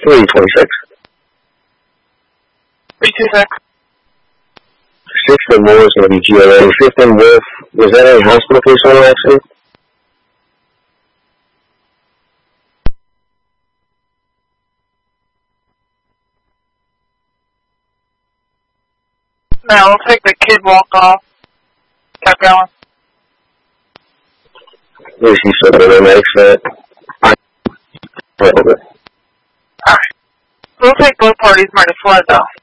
326. 326. 6th and Moore is going to be GLA. 5th and Wolf, was that a hospital case on accident? No, we'll take the kid walk off. Kept going. Is he still going to make that? Alright. We'll take both parties minus flood though.